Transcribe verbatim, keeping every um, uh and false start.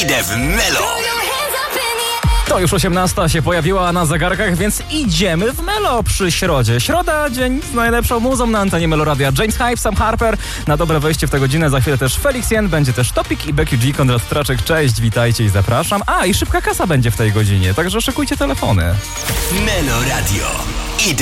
Idę w Melo. To już osiemnasta się pojawiła na zegarkach, więc idziemy w Melo przy środzie. Środa, dzień z najlepszą muzą na antenie Meloradia. James Hype, Sam Harper. Na dobre wejście w tę godzinę. Za chwilę też Felix Jen, będzie też Topik i Becky G, Konrad Traczek. Cześć, witajcie i zapraszam. A, i szybka kasa będzie w tej godzinie, także szykujcie telefony. Meloradio. Idę